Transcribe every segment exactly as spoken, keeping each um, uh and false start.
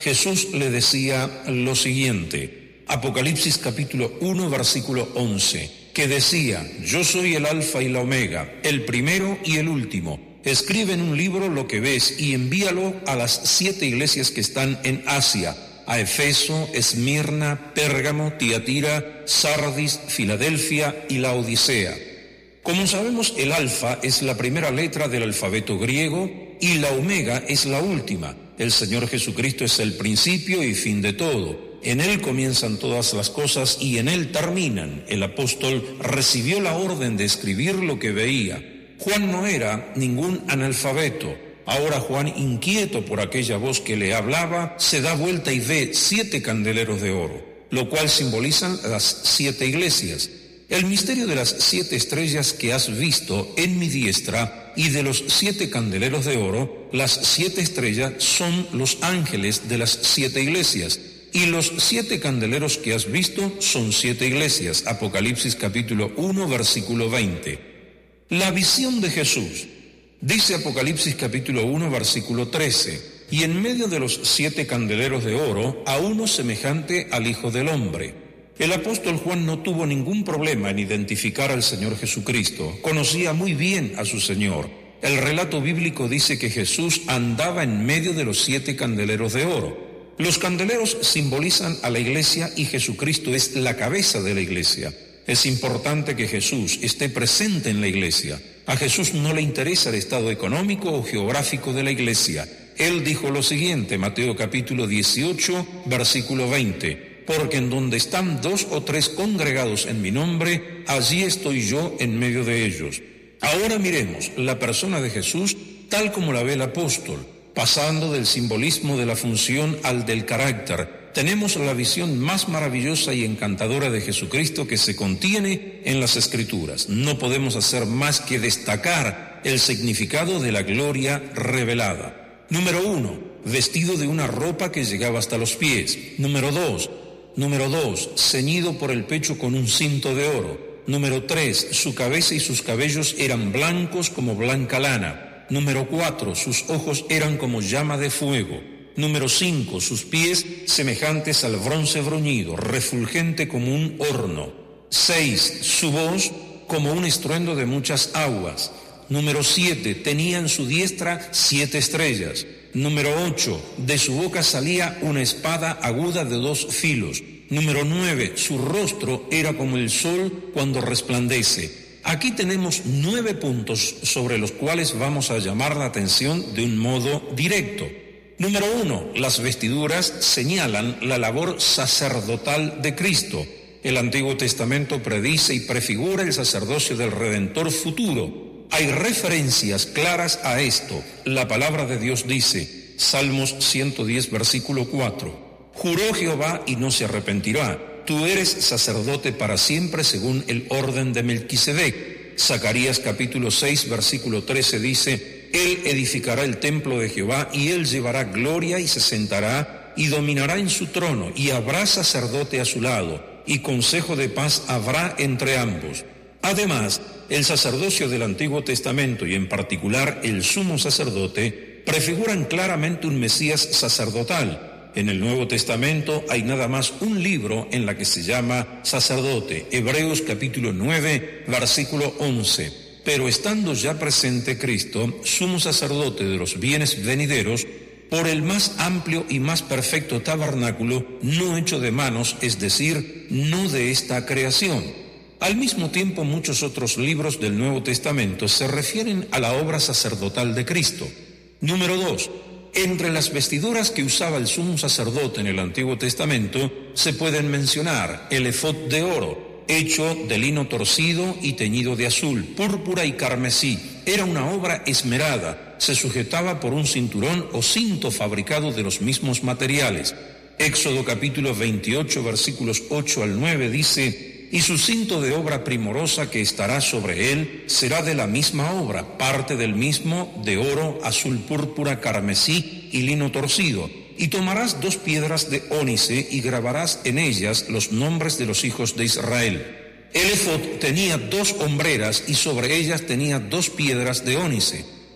Jesús le decía lo siguiente, Apocalipsis capítulo uno, versículo once, que decía, yo soy el alfa y la omega, el primero y el último. Escribe en un libro lo que ves y envíalo a las siete iglesias que están en Asia, a Efeso, Esmirna, Pérgamo, Tiatira, Sardis, Filadelfia y la Odisea. Como sabemos, el alfa es la primera letra del alfabeto griego y la omega es la última. El Señor Jesucristo es el principio y fin de todo. En Él comienzan todas las cosas y en Él terminan. El apóstol recibió la orden de escribir lo que veía. Juan no era ningún analfabeto. Ahora Juan, inquieto por aquella voz que le hablaba, se da vuelta y ve siete candeleros de oro, lo cual simbolizan las siete iglesias. El misterio de las siete estrellas que has visto en mi diestra y de los siete candeleros de oro, las siete estrellas son los ángeles de las siete iglesias. Y los siete candeleros que has visto son siete iglesias. Apocalipsis capítulo uno, versículo veinte. La visión de Jesús. Dice Apocalipsis capítulo uno, versículo trece, y en medio de los siete candeleros de oro, a uno semejante al Hijo del Hombre. El apóstol Juan no tuvo ningún problema en identificar al Señor Jesucristo. Conocía muy bien a su Señor. El relato bíblico dice que Jesús andaba en medio de los siete candeleros de oro. Los candeleros simbolizan a la iglesia y Jesucristo es la cabeza de la iglesia. Es importante que Jesús esté presente en la iglesia. A Jesús no le interesa el estado económico o geográfico de la iglesia. Él dijo lo siguiente, Mateo capítulo dieciocho, versículo veinte. Porque en donde están dos o tres congregados en mi nombre, allí estoy yo en medio de ellos. Ahora miremos la persona de Jesús tal como la ve el apóstol, pasando del simbolismo de la función al del carácter. Tenemos la visión más maravillosa y encantadora de Jesucristo que se contiene en las Escrituras. No podemos hacer más que destacar el significado de la gloria revelada. Número uno, vestido de una ropa que llegaba hasta los pies. Número dos, Número dos, ceñido por el pecho con un cinto de oro. Número tres, su cabeza y sus cabellos eran blancos como blanca lana. Número cuatro, sus ojos eran como llama de fuego. Número cinco, sus pies semejantes al bronce bruñido, refulgente como un horno. seis, su voz como un estruendo de muchas aguas. Número siete, tenía en su diestra siete estrellas. Número ocho, de su boca salía una espada aguda de dos filos. Número nueve, su rostro era como el sol cuando resplandece. Aquí tenemos nueve puntos sobre los cuales vamos a llamar la atención de un modo directo. Número uno, las vestiduras señalan la labor sacerdotal de Cristo. El Antiguo Testamento predice y prefigura el sacerdocio del Redentor futuro. Hay referencias claras a esto. La palabra de Dios dice, Salmos ciento diez, versículo cuatro, juró Jehová y no se arrepentirá, tú eres sacerdote para siempre según el orden de Melquisedec. Zacarías capítulo seis, versículo trece dice, él edificará el templo de Jehová y él llevará gloria y se sentará y dominará en su trono y habrá sacerdote a su lado y consejo de paz habrá entre ambos. Además, el sacerdocio del Antiguo Testamento y en particular el sumo sacerdote prefiguran claramente un Mesías sacerdotal. En el Nuevo Testamento hay nada más un libro en la que se llama sacerdote, Hebreos capítulo nueve, versículo once. Pero estando ya presente Cristo, sumo sacerdote de los bienes venideros, por el más amplio y más perfecto tabernáculo, no hecho de manos, es decir, no de esta creación. Al mismo tiempo, muchos otros libros del Nuevo Testamento se refieren a la obra sacerdotal de Cristo. Número dos. Entre las vestiduras que usaba el sumo sacerdote en el Antiguo Testamento se pueden mencionar el efod de oro, hecho de lino torcido y teñido de azul, púrpura y carmesí. Era una obra esmerada, se sujetaba por un cinturón o cinto fabricado de los mismos materiales. Éxodo capítulo veintiocho, versículos ocho al nueve dice, y su cinto de obra primorosa que estará sobre él será de la misma obra, parte del mismo, de oro, azul púrpura, carmesí y lino torcido. Y tomarás dos piedras de ónice y grabarás en ellas los nombres de los hijos de Israel. El efod tenía dos hombreras y sobre ellas tenía dos piedras de ónice.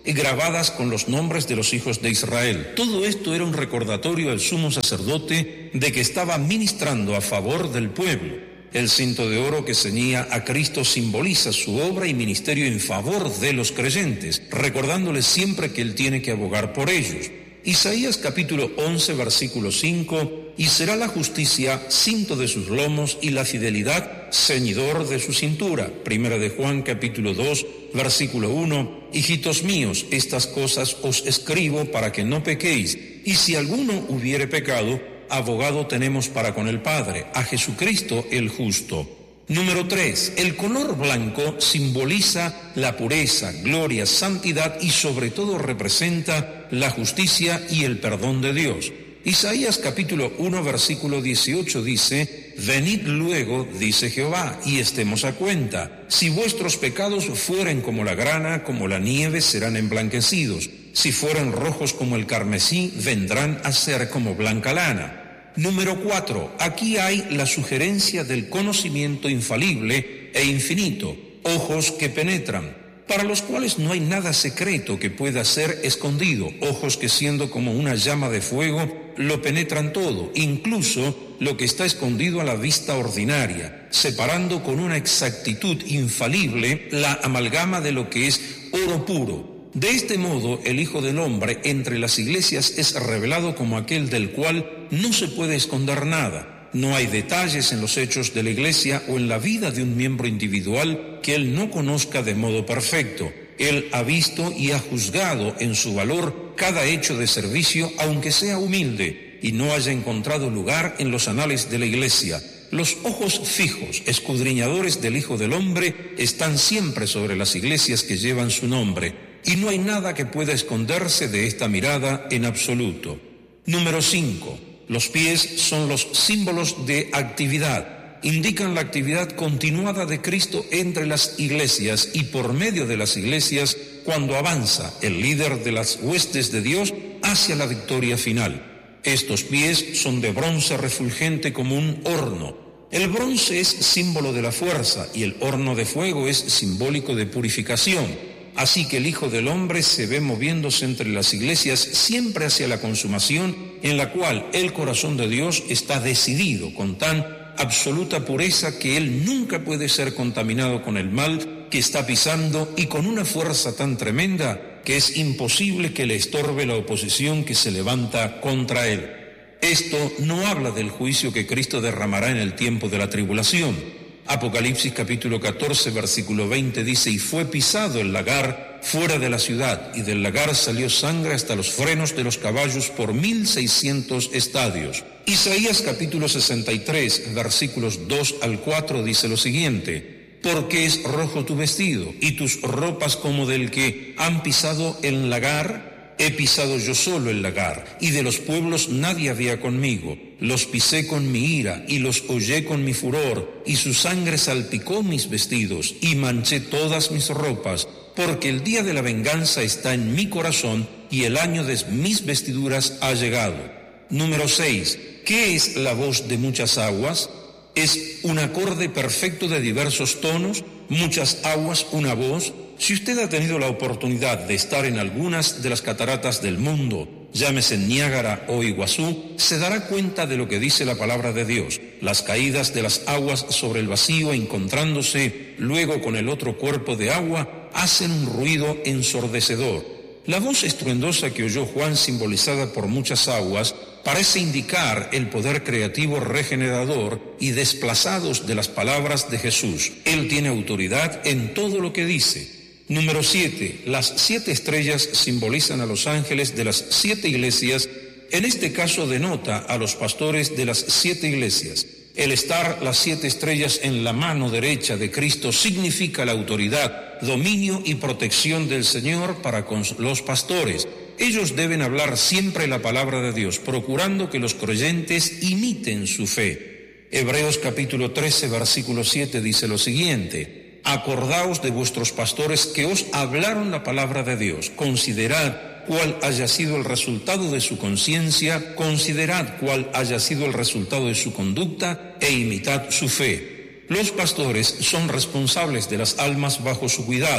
grabadas con los nombres de los hijos de Israel. Todo esto era un recordatorio al sumo sacerdote de que estaba ministrando a favor del pueblo. El cinto de oro que ceñía a Cristo simboliza su obra y ministerio en favor de los creyentes, recordándoles siempre que Él tiene que abogar por ellos. Isaías capítulo once, versículo cinco, y será la justicia cinto de sus lomos y la fidelidad ceñidor de su cintura. Primera de Juan capítulo dos, versículo uno, hijitos míos, estas cosas os escribo para que no pequéis, y si alguno hubiere pecado, abogado tenemos para con el Padre, a Jesucristo el justo. Número tres, el color blanco simboliza la pureza, gloria, santidad y sobre todo representa la justicia y el perdón de Dios. Isaías capítulo uno, versículo dieciocho dice, venid luego, dice Jehová, y estemos a cuenta. Si vuestros pecados fueren como la grana, como la nieve, serán emblanquecidos. Si fueren rojos como el carmesí, vendrán a ser como blanca lana. Número cuatro, aquí hay la sugerencia del conocimiento infalible e infinito, ojos que penetran, para los cuales no hay nada secreto que pueda ser escondido, ojos que siendo como una llama de fuego, lo penetran todo, incluso lo que está escondido a la vista ordinaria, separando con una exactitud infalible la amalgama de lo que es oro puro. De este modo, el Hijo del Hombre entre las iglesias es revelado como aquel del cual no se puede esconder nada. No hay detalles en los hechos de la iglesia o en la vida de un miembro individual que él no conozca de modo perfecto. Él ha visto y ha juzgado en su valor cada hecho de servicio, aunque sea humilde, y no haya encontrado lugar en los anales de la iglesia. Los ojos fijos, escudriñadores del Hijo del Hombre, están siempre sobre las iglesias que llevan su nombre. Y no hay nada que pueda esconderse de esta mirada en absoluto. Número cinco. Los pies son los símbolos de actividad. Indican la actividad continuada de Cristo entre las iglesias y por medio de las iglesias cuando avanza el líder de las huestes de Dios hacia la victoria final. Estos pies son de bronce refulgente como un horno. El bronce es símbolo de la fuerza y el horno de fuego es simbólico de purificación. Así que el Hijo del Hombre se ve moviéndose entre las iglesias siempre hacia la consumación en la cual el corazón de Dios está decidido con tan absoluta pureza que Él nunca puede ser contaminado con el mal que está pisando y con una fuerza tan tremenda que es imposible que le estorbe la oposición que se levanta contra Él. Esto no habla del juicio que Cristo derramará en el tiempo de la tribulación. Apocalipsis capítulo catorce, versículo veinte dice, y fue pisado el lagar fuera de la ciudad, y del lagar salió sangre hasta los frenos de los caballos por mil seiscientos estadios. Isaías capítulo sesenta y tres, versículos dos al cuatro dice lo siguiente, porque es rojo tu vestido, y tus ropas como del que han pisado el lagar. He pisado yo solo el lagar, y de los pueblos nadie había conmigo. Los pisé con mi ira, y los hollé con mi furor, y su sangre salpicó mis vestidos, y manché todas mis ropas, porque el día de la venganza está en mi corazón, y el año de mis vestiduras ha llegado. Número seis. ¿Qué es la voz de muchas aguas? Es un acorde perfecto de diversos tonos, muchas aguas, una voz. Si usted ha tenido la oportunidad de estar en algunas de las cataratas del mundo, llámese Niágara o Iguazú, se dará cuenta de lo que dice la palabra de Dios. Las caídas de las aguas sobre el vacío, encontrándose luego con el otro cuerpo de agua, hacen un ruido ensordecedor. La voz estruendosa que oyó Juan, simbolizada por muchas aguas, parece indicar el poder creativo regenerador y desplazados de las palabras de Jesús. Él tiene autoridad en todo lo que dice. Número siete. Las siete estrellas simbolizan a los ángeles de las siete iglesias. En este caso denota a los pastores de las siete iglesias. El estar las siete estrellas en la mano derecha de Cristo significa la autoridad, dominio y protección del Señor para con los pastores. Ellos deben hablar siempre la palabra de Dios, procurando que los creyentes imiten su fe. Hebreos capítulo trece, versículo siete dice lo siguiente: acordaos de vuestros pastores que os hablaron la palabra de Dios. Considerad cuál haya sido el resultado de su conciencia, considerad cuál haya sido el resultado de su conducta e imitad su fe. Los pastores son responsables de las almas bajo su cuidado.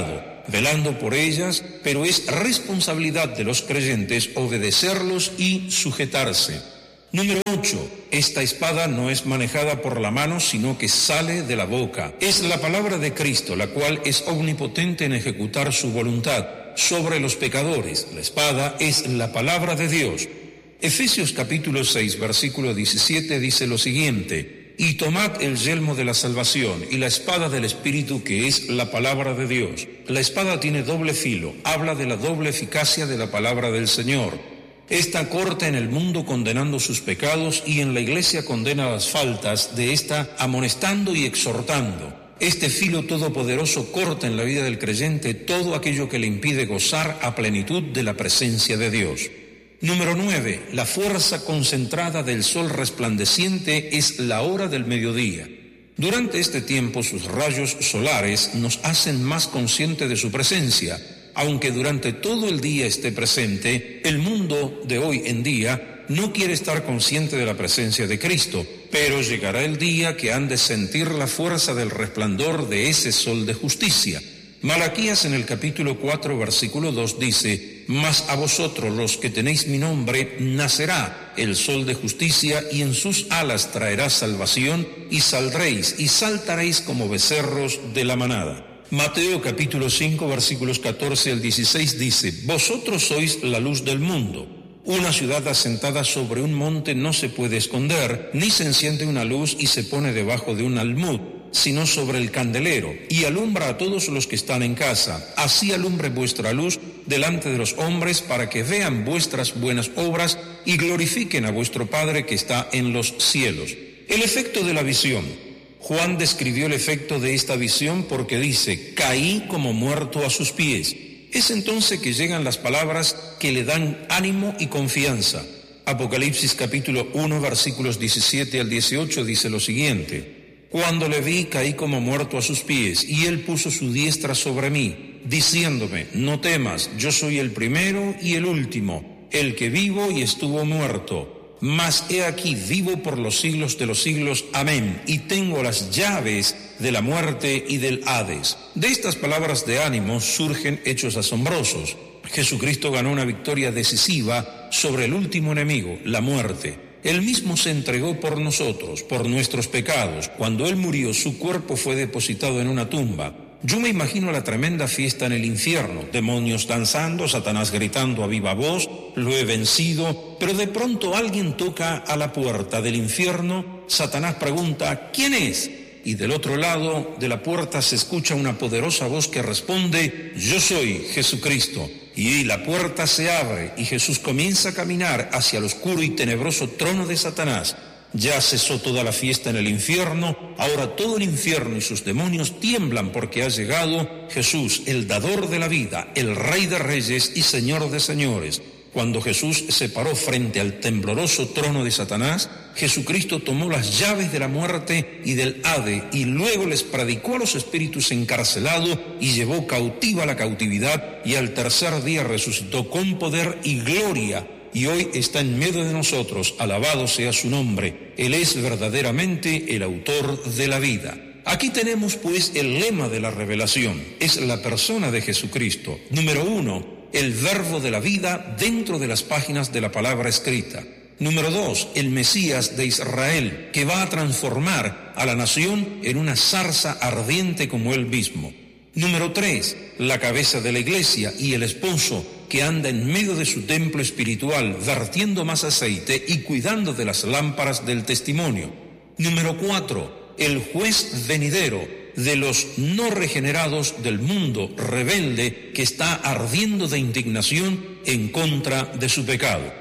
velando por ellas, pero es responsabilidad de los creyentes obedecerlos y sujetarse. Número ocho. Esta espada no es manejada por la mano, sino que sale de la boca. Es la palabra de Cristo, la cual es omnipotente en ejecutar su voluntad sobre los pecadores. La espada es la palabra de Dios. Efesios capítulo seis, versículo diecisiete dice lo siguiente: y tomad el yelmo de la salvación y la espada del Espíritu, que es la palabra de Dios. La espada tiene doble filo, habla de la doble eficacia de la palabra del Señor. Esta corta en el mundo condenando sus pecados, y en la iglesia condena las faltas de esta, amonestando y exhortando. Este filo todopoderoso corta en la vida del creyente todo aquello que le impide gozar a plenitud de la presencia de Dios. Número nueve. La fuerza concentrada del sol resplandeciente es la hora del mediodía. Durante este tiempo sus rayos solares nos hacen más conscientes de su presencia. Aunque durante todo el día esté presente, el mundo de hoy en día no quiere estar consciente de la presencia de Cristo, pero llegará el día que han de sentir la fuerza del resplandor de ese sol de justicia. Malaquías en el capítulo cuatro, versículo dos dice: mas a vosotros los que tenéis mi nombre nacerá el sol de justicia, y en sus alas traerá salvación, y saldréis y saltaréis como becerros de la manada. Mateo capítulo cinco, versículos catorce al dieciséis dice: vosotros sois la luz del mundo. Una ciudad asentada sobre un monte no se puede esconder, ni se enciende una luz y se pone debajo de un almud, sino sobre el candelero, y alumbra a todos los que están en casa. Así alumbre vuestra luz delante de los hombres, para que vean vuestras buenas obras y glorifiquen a vuestro Padre que está en los cielos. El efecto de la visión. Juan describió el efecto de esta visión porque dice: caí como muerto a sus pies. Es entonces que llegan las palabras que le dan ánimo y confianza. Apocalipsis capítulo uno, versículos diecisiete al dieciocho dice lo siguiente: cuando le vi, caí como muerto a sus pies, y él puso su diestra sobre mí, diciéndome: no temas, yo soy el primero y el último, el que vivo y estuvo muerto. Mas he aquí, vivo por los siglos de los siglos, amén, y tengo las llaves de la muerte y del Hades. De estas palabras de ánimo surgen hechos asombrosos. Jesucristo ganó una victoria decisiva sobre el último enemigo, la muerte. Él mismo se entregó por nosotros, por nuestros pecados. Cuando Él murió, su cuerpo fue depositado en una tumba. Yo me imagino la tremenda fiesta en el infierno, demonios danzando, Satanás gritando a viva voz: lo he vencido. Pero de pronto alguien toca a la puerta del infierno. Satanás pregunta: ¿quién es? Y del otro lado de la puerta se escucha una poderosa voz que responde: yo soy Jesucristo. Y la puerta se abre y Jesús comienza a caminar hacia el oscuro y tenebroso trono de Satanás. Ya cesó toda la fiesta en el infierno, ahora todo el infierno y sus demonios tiemblan porque ha llegado Jesús, el dador de la vida, el Rey de reyes y Señor de señores. Cuando Jesús se paró frente al tembloroso trono de Satanás, Jesucristo tomó las llaves de la muerte y del Hades, y luego les predicó a los espíritus encarcelados y llevó cautiva la cautividad, y al tercer día resucitó con poder y gloria, y hoy está en medio de nosotros. Alabado sea su nombre. Él es verdaderamente el autor de la vida. Aquí tenemos pues el lema de la revelación. Es la persona de Jesucristo. Número uno, el verbo de la vida dentro de las páginas de la palabra escrita. Número dos, el Mesías de Israel, que va a transformar a la nación en una zarza ardiente como él mismo. Número tres, la cabeza de la iglesia y el esposo que anda en medio de su templo espiritual, vertiendo más aceite y cuidando de las lámparas del testimonio. Número cuatro, el juez venidero de los no regenerados del mundo rebelde que está ardiendo de indignación en contra de su pecado.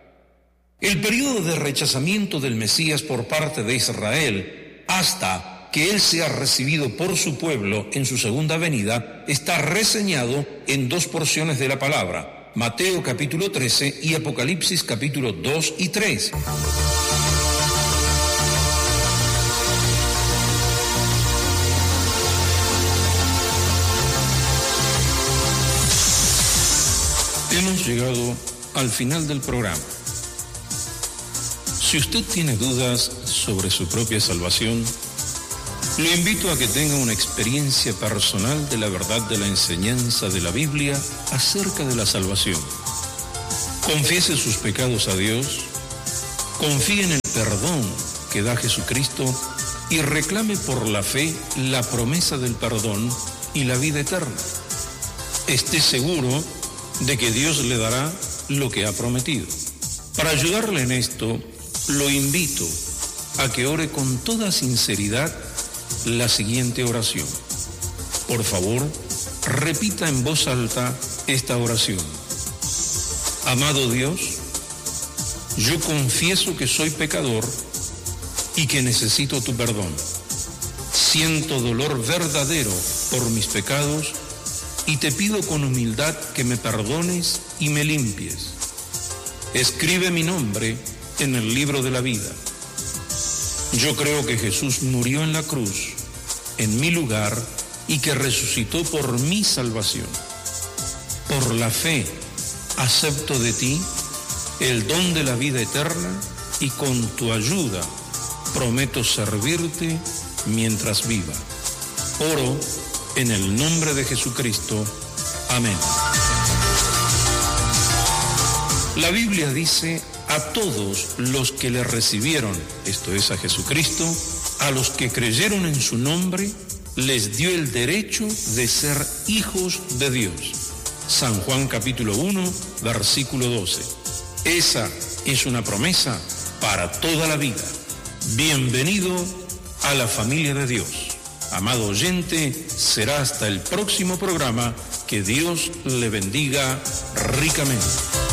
El periodo de rechazamiento del Mesías por parte de Israel hasta que él sea recibido por su pueblo en su segunda venida está reseñado en dos porciones de la palabra, Mateo capítulo trece y Apocalipsis capítulo dos y tres. Hemos llegado al final del programa. Si usted tiene dudas sobre su propia salvación, Lo invito a que tenga una experiencia personal de la verdad de la enseñanza de la Biblia acerca de la salvación. Confiese sus pecados a Dios, confíe en el perdón que da Jesucristo y reclame por la fe la promesa del perdón y la vida eterna. Esté seguro de que Dios le dará lo que ha prometido. Para ayudarle en esto, lo invito a que ore con toda sinceridad la siguiente oración. Por favor, repita en voz alta esta oración. Amado Dios, yo confieso que soy pecador y que necesito tu perdón. Siento dolor verdadero por mis pecados y te pido con humildad que me perdones y me limpies. Escribe mi nombre en el libro de la vida. Yo creo que Jesús murió en la cruz, en mi lugar, y que resucitó por mi salvación. Por la fe, acepto de ti el don de la vida eterna y con tu ayuda prometo servirte mientras viva. Oro en el nombre de Jesucristo. Amén. La Biblia dice: a todos los que le recibieron, esto es a Jesucristo, a los que creyeron en su nombre, les dio el derecho de ser hijos de Dios. San Juan capítulo uno, versículo doce. Esa es una promesa para toda la vida. Bienvenido a la familia de Dios. Amado oyente, será hasta el próximo programa. Que Dios le bendiga ricamente.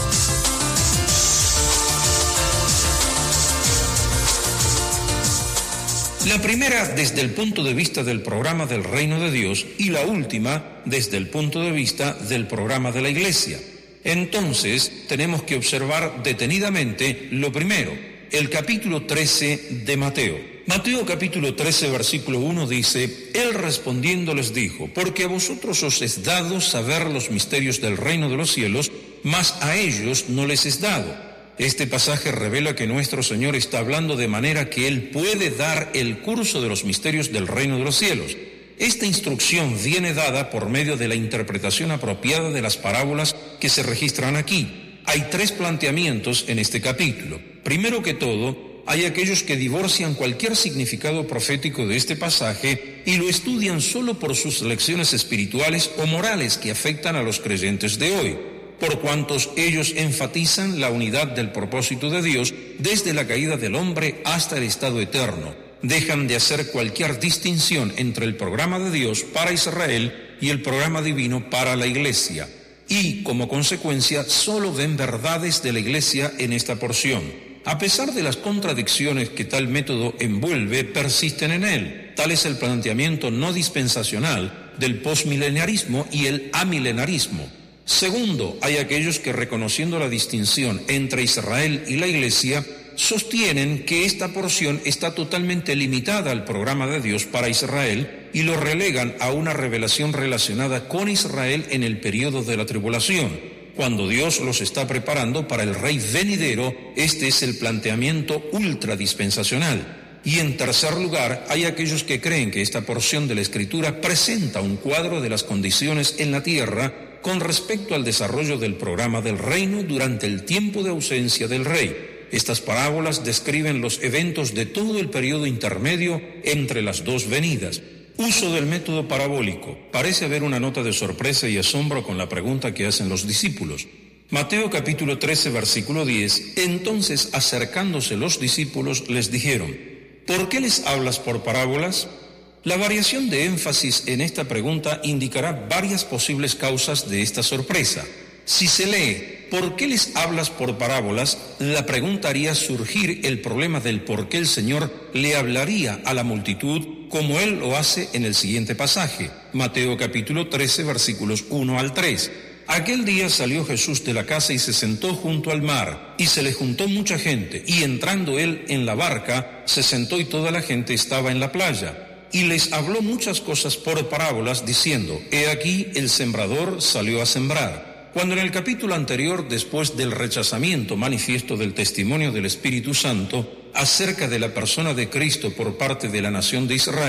La primera desde el punto de vista del programa del Reino de Dios y la última desde el punto de vista del programa de la Iglesia. Entonces, tenemos que observar detenidamente lo primero, el capítulo trece de Mateo. Mateo capítulo trece, versículo uno dice: Él respondiendo les dijo: porque a vosotros os es dado saber los misterios del reino de los cielos, mas a ellos no les es dado. Este pasaje revela que nuestro Señor está hablando de manera que Él puede dar el curso de los misterios del reino de los cielos. Esta instrucción viene dada por medio de la interpretación apropiada de las parábolas que se registran aquí. Hay tres planteamientos en este capítulo. Primero que todo, hay aquellos que divorcian cualquier significado profético de este pasaje y lo estudian solo por sus lecciones espirituales o morales que afectan a los creyentes de hoy, por cuantos ellos enfatizan la unidad del propósito de Dios desde la caída del hombre hasta el estado eterno. Dejan de hacer cualquier distinción entre el programa de Dios para Israel y el programa divino para la Iglesia, y como consecuencia solo ven verdades de la Iglesia en esta porción. A pesar de las contradicciones que tal método envuelve, persisten en él. Tal es el planteamiento no dispensacional del posmileniarismo y el amilenarismo. Segundo, hay aquellos que, reconociendo la distinción entre Israel y la Iglesia, sostienen que esta porción está totalmente limitada al programa de Dios para Israel y lo relegan a una revelación relacionada con Israel en el periodo de la tribulación, cuando Dios los está preparando para el Rey venidero. Este es el planteamiento ultradispensacional. Y en tercer lugar, hay aquellos que creen que esta porción de la Escritura presenta un cuadro de las condiciones en la tierra con respecto al desarrollo del programa del reino durante el tiempo de ausencia del rey. Estas parábolas describen los eventos de todo el periodo intermedio entre las dos venidas. Uso del método parabólico. Parece haber una nota de sorpresa y asombro con la pregunta que hacen los discípulos. Mateo capítulo trece, versículo diez. Entonces, acercándose los discípulos, les dijeron: ¿por qué les hablas por parábolas? La variación de énfasis en esta pregunta indicará varias posibles causas de esta sorpresa. Si se lee ¿por qué les hablas por parábolas?, la pregunta haría surgir el problema del por qué el Señor le hablaría a la multitud como Él lo hace en el siguiente pasaje, Mateo capítulo trece, versículos uno al tres. Aquel día salió Jesús de la casa y se sentó junto al mar, y se le juntó mucha gente, y entrando Él en la barca, se sentó y toda la gente estaba en la playa. Y les habló muchas cosas por parábolas, diciendo: He aquí el sembrador salió a sembrar. Cuando en el capítulo anterior, después del rechazamiento manifiesto del testimonio del Espíritu Santo acerca de la persona de Cristo por parte de la nación de Israel,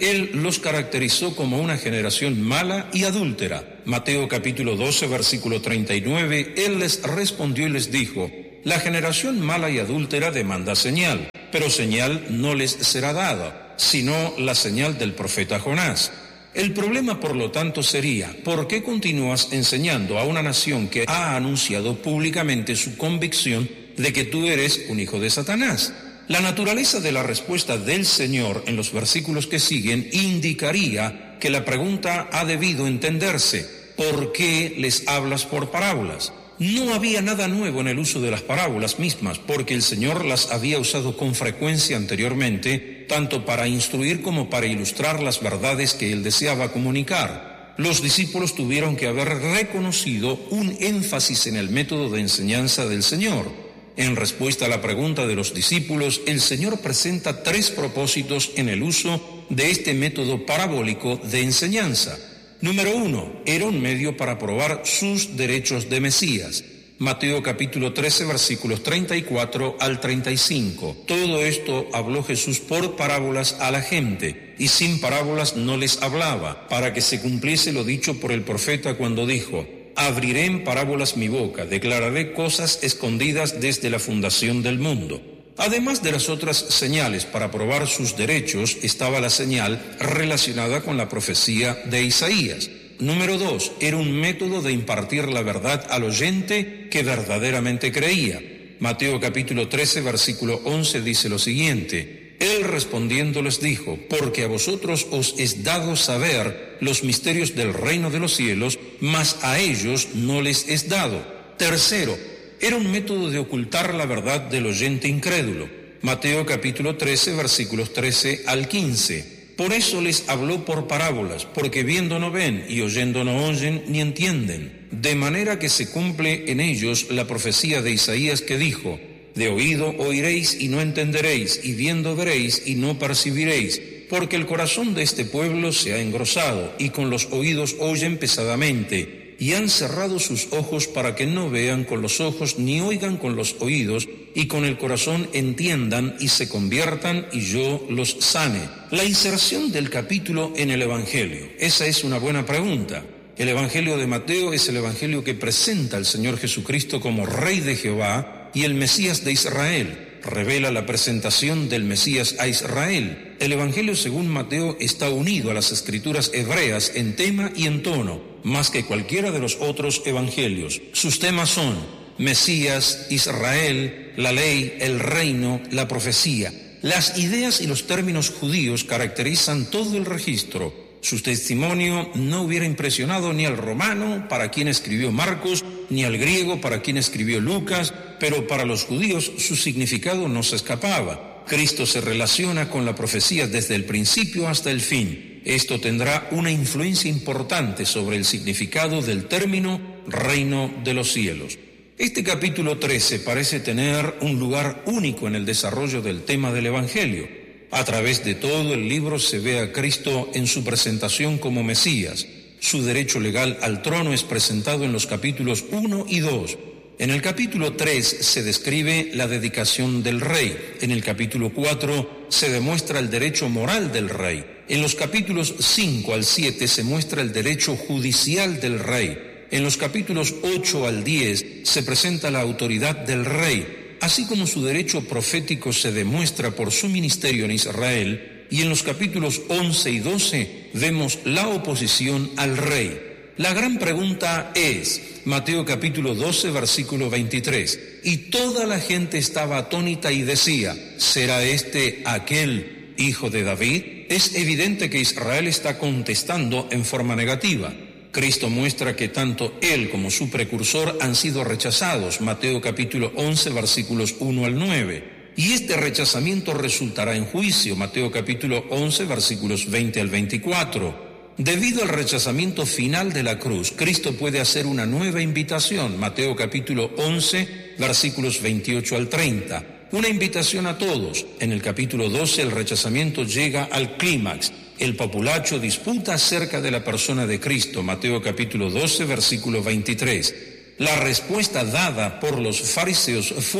Él los caracterizó como una generación mala y adúltera. Mateo capítulo doce, versículo treinta y nueve, Él les respondió y les dijo: la generación mala y adúltera demanda señal, pero señal no les será dada, sino la señal del profeta Jonás. El problema, por lo tanto, sería: ¿por qué continúas enseñando a una nación que ha anunciado públicamente su convicción de que tú eres un hijo de Satanás? La naturaleza de la respuesta del Señor en los versículos que siguen indicaría que la pregunta ha debido entenderse: ¿por qué les hablas por parábolas? No había nada nuevo en el uso de las parábolas mismas, porque el Señor las había usado con frecuencia anteriormente, tanto para instruir como para ilustrar las verdades que Él deseaba comunicar. Los discípulos tuvieron que haber reconocido un énfasis en el método de enseñanza del Señor. En respuesta a la pregunta de los discípulos, el Señor presenta tres propósitos en el uso de este método parabólico de enseñanza. Número uno, era un medio para probar sus derechos de Mesías. Mateo capítulo trece, versículos treinta y cuatro al treinta y cinco. Todo esto habló Jesús por parábolas a la gente, y sin parábolas no les hablaba, para que se cumpliese lo dicho por el profeta cuando dijo: abriré en parábolas mi boca, declararé cosas escondidas desde la fundación del mundo. Además de las otras señales para probar sus derechos, estaba la señal relacionada con la profecía de Isaías. Número dos, era un método de impartir la verdad al oyente que verdaderamente creía. Mateo capítulo trece, versículo once dice lo siguiente: Él respondiendo les dijo: porque a vosotros os es dado saber los misterios del reino de los cielos, mas a ellos no les es dado. Tercero, era un método de ocultar la verdad del oyente incrédulo. Mateo capítulo trece, versículos trece al quince. Por eso les habló por parábolas, porque viendo no ven y oyendo no oyen ni entienden. De manera que se cumple en ellos la profecía de Isaías que dijo: de oído oiréis y no entenderéis, y viendo veréis y no percibiréis, porque el corazón de este pueblo se ha engrosado, y con los oídos oyen pesadamente, y han cerrado sus ojos para que no vean con los ojos, ni oigan con los oídos, y con el corazón entiendan y se conviertan, y yo los sane. La inserción del capítulo en el Evangelio. Esa es una buena pregunta. El Evangelio de Mateo es el Evangelio que presenta al Señor Jesucristo como Rey de Jehová y el Mesías de Israel. Revela la presentación del Mesías a Israel. El Evangelio según Mateo está unido a las escrituras hebreas en tema y en tono, más que cualquiera de los otros evangelios. Sus temas son Mesías, Israel, la ley, el reino, la profecía. Las ideas y los términos judíos caracterizan todo el registro. Su testimonio no hubiera impresionado ni al romano, para quien escribió Marcos, ni al griego, para quien escribió Lucas, pero para los judíos su significado no se escapaba. Cristo se relaciona con la profecía desde el principio hasta el fin. Esto tendrá una influencia importante sobre el significado del término reino de los cielos. Este capítulo trece parece tener un lugar único en el desarrollo del tema del Evangelio. A través de todo el libro se ve a Cristo en su presentación como Mesías. Su derecho legal al trono es presentado en los capítulos uno y dos. En el capítulo tres se describe la dedicación del rey. En el capítulo cuatro se demuestra el derecho moral del rey. En los capítulos cinco al siete se muestra el derecho judicial del rey. En los capítulos ocho al diez se presenta la autoridad del rey, así como su derecho profético se demuestra por su ministerio en Israel, y en los capítulos once y doce vemos la oposición al rey. La gran pregunta es, Mateo capítulo doce, versículo veintitrés, y toda la gente estaba atónita y decía: ¿será este aquel hijo de David? Es evidente que Israel está contestando en forma negativa. Cristo muestra que tanto él como su precursor han sido rechazados, Mateo capítulo once, versículos uno al nueve. Y este rechazamiento resultará en juicio, Mateo capítulo once, versículos veinte al veinticuatro. Debido al rechazamiento final de la cruz, Cristo puede hacer una nueva invitación, Mateo capítulo once, versículos veintiocho al treinta. Una invitación a todos. En el capítulo doce el rechazamiento llega al clímax. El populacho disputa acerca de la persona de Cristo, Mateo capítulo doce, versículo veintitrés. La respuesta dada por los fariseos fue: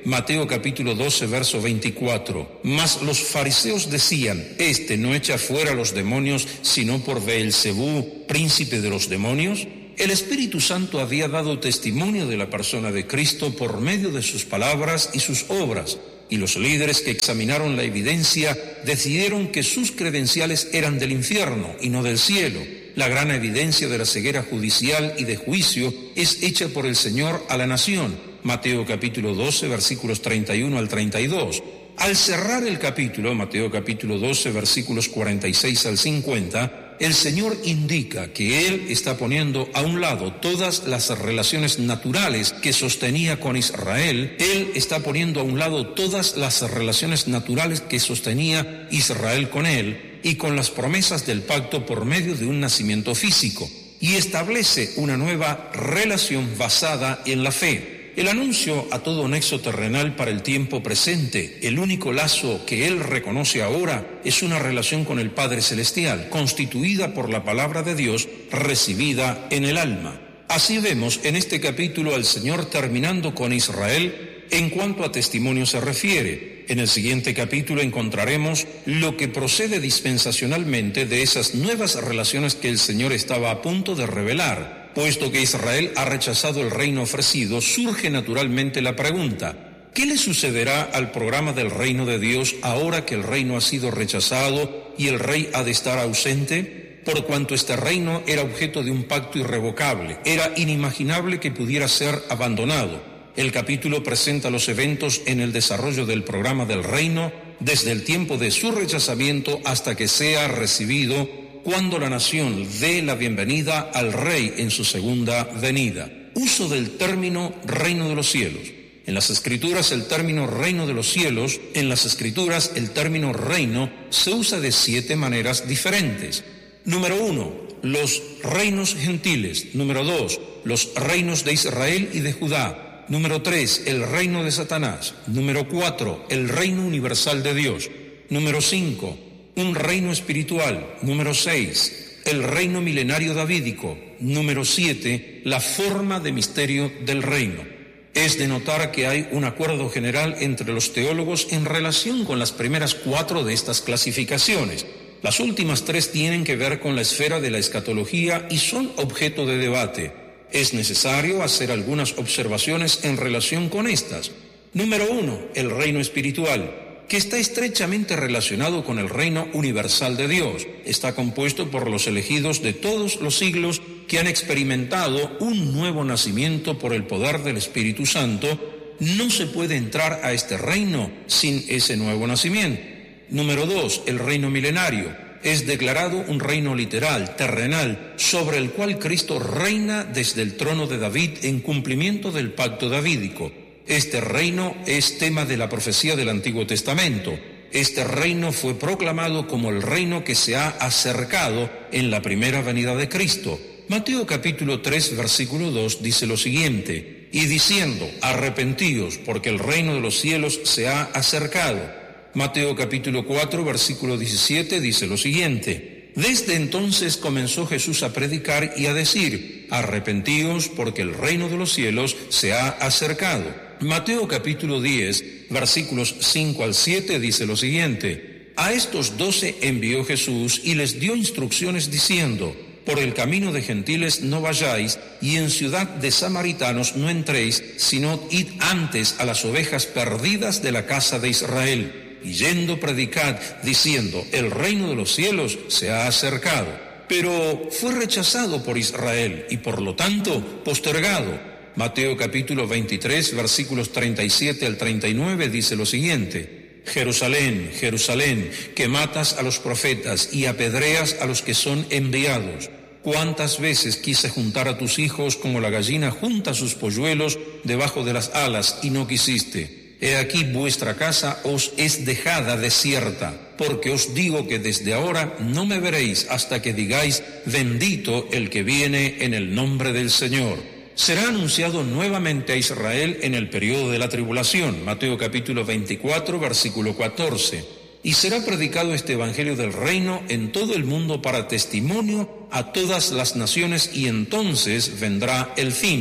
Mateo capítulo doce, verso veinticuatro. Mas los fariseos decían, este no echa fuera los demonios, sino por Beelzebú, príncipe de los demonios. El Espíritu Santo había dado testimonio de la persona de Cristo por medio de sus palabras y sus obras, y los líderes que examinaron la evidencia decidieron que sus credenciales eran del infierno y no del cielo. La gran evidencia de la ceguera judicial y de juicio es hecha por el Señor a la nación. Mateo capítulo doce, versículos treinta y uno al treinta y dos. Al cerrar el capítulo, Mateo capítulo doce, versículos cuarenta y seis al cincuenta, el Señor indica que Él está poniendo a un lado todas las relaciones naturales que sostenía con Israel. Él está poniendo a un lado todas las relaciones naturales que sostenía Israel con Él y con las promesas del pacto por medio de un nacimiento físico, y establece una nueva relación basada en la fe. El anuncio a todo nexo terrenal para el tiempo presente, el único lazo que él reconoce ahora es una relación con el Padre Celestial, constituida por la palabra de Dios recibida en el alma. Así vemos en este capítulo al Señor terminando con Israel en cuanto a testimonio se refiere. En el siguiente capítulo encontraremos lo que procede dispensacionalmente de esas nuevas relaciones que el Señor estaba a punto de revelar. Puesto que Israel ha rechazado el reino ofrecido, surge naturalmente la pregunta, ¿qué le sucederá al programa del reino de Dios ahora que el reino ha sido rechazado y el rey ha de estar ausente? Por cuanto este reino era objeto de un pacto irrevocable, era inimaginable que pudiera ser abandonado. El capítulo presenta los eventos en el desarrollo del programa del reino, desde el tiempo de su rechazamiento hasta que sea recibido, cuando la nación dé la bienvenida al rey en su segunda venida. Uso del término reino de los cielos. En las escrituras el término reino de los cielos, en las escrituras el término reino se usa de siete maneras diferentes. Número uno, los reinos gentiles. Número dos, los reinos de Israel y de Judá. Número tres, el reino de Satanás. Número cuatro, el reino universal de Dios. Número cinco, un reino espiritual. Número seis, el reino milenario davídico. Número siete, la forma de misterio del reino. Es de notar que hay un acuerdo general entre los teólogos en relación con las primeras cuatro de estas clasificaciones. Las últimas tres tienen que ver con la esfera de la escatología y son objeto de debate. Es necesario hacer algunas observaciones en relación con estas. Número uno, el reino espiritual, que está estrechamente relacionado con el reino universal de Dios. Está compuesto por los elegidos de todos los siglos que han experimentado un nuevo nacimiento por el poder del Espíritu Santo. No se puede entrar a este reino sin ese nuevo nacimiento. Número dos, el reino milenario. Es declarado un reino literal, terrenal, sobre el cual Cristo reina desde el trono de David en cumplimiento del pacto davídico. Este reino es tema de la profecía del Antiguo Testamento. Este reino fue proclamado como el reino que se ha acercado en la primera venida de Cristo. Mateo capítulo tres, versículo dos dice lo siguiente, y diciendo, arrepentíos, porque el reino de los cielos se ha acercado. Mateo capítulo cuatro, versículo diecisiete dice lo siguiente, desde entonces comenzó Jesús a predicar y a decir, arrepentíos, porque el reino de los cielos se ha acercado. Mateo capítulo diez, versículos cinco al siete dice lo siguiente, a estos doce envió Jesús y les dio instrucciones diciendo, por el camino de gentiles no vayáis, y en ciudad de samaritanos no entréis, sino id antes a las ovejas perdidas de la casa de Israel, y yendo predicad, diciendo, el reino de los cielos se ha acercado. Pero fue rechazado por Israel, y por lo tanto postergado. Mateo capítulo veintitrés, versículos treinta y siete al treinta y nueve dice lo siguiente, Jerusalén, Jerusalén, que matas a los profetas y apedreas a los que son enviados. ¿Cuántas veces quise juntar a tus hijos como la gallina junta sus polluelos debajo de las alas y no quisiste? He aquí vuestra casa os es dejada desierta, porque os digo que desde ahora no me veréis hasta que digáis, bendito el que viene en el nombre del Señor. Será anunciado nuevamente a Israel en el periodo de la tribulación, Mateo capítulo veinticuatro, versículo catorce, y será predicado este evangelio del reino en todo el mundo para testimonio a todas las naciones, y entonces vendrá el fin.